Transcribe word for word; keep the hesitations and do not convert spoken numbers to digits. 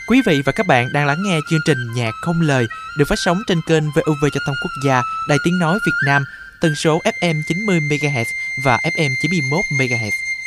Quý vị và các bạn đang lắng nghe chương trình Nhạc Không Lời được phát sóng trên kênh vê o vê Giao thông Quốc gia, Đài Tiếng Nói Việt Nam, tần số ép em chín mươi mê ga héc và ép em chín mươi mốt mê ga héc.